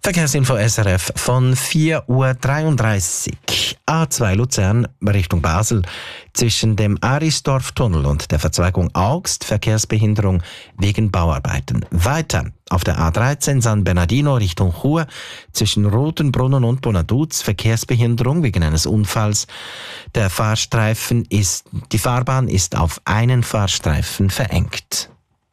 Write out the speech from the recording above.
Verkehrsinfo SRF von 4:33 Uhr. A2 Luzern Richtung Basel. Zwischen dem Arisdorf-Tunnel und der Verzweigung Augst Verkehrsbehinderung wegen Bauarbeiten. Weiter auf der A13 San Bernardino Richtung Chur. Zwischen Rotenbrunnen und Bonaduz Verkehrsbehinderung wegen eines Unfalls. Die Fahrbahn ist auf einen Fahrstreifen verengt.